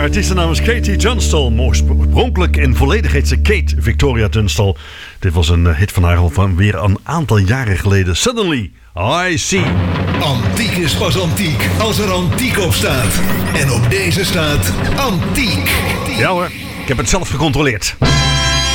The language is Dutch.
artiestennaam is Katie Tunstall. Oorspronkelijk in volledig heet ze Kate Victoria Tunstall. Dit was een hit van haar al van weer een aantal jaren geleden. Suddenly, I See. Antiek is pas antiek als er antiek op staat. En op deze staat antiek. Ja hoor, ik heb het zelf gecontroleerd.